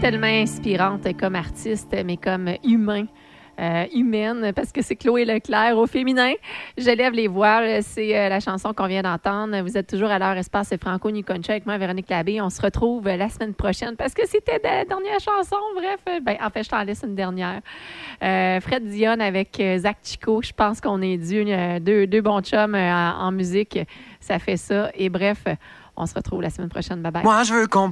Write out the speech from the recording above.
tellement inspirante comme artiste, mais comme humaine, parce que c'est Chloé Leclerc au féminin. Je lève les voiles, c'est la chanson qu'on vient d'entendre. Vous êt toujours à l'heure Espace Franco New Country avec moi, Véronique Labbé. On se retrouve la semaine prochaine parce que c'était la dernière chanson. Bref, en fait, je t'en laisse une dernière. Fred Dionne avec Zach Chico. Je pense qu'on est dû deux bons chums en musique. Ça fait ça. Et bref, on se retrouve la semaine prochaine. Bye bye. Moi, je veux qu'on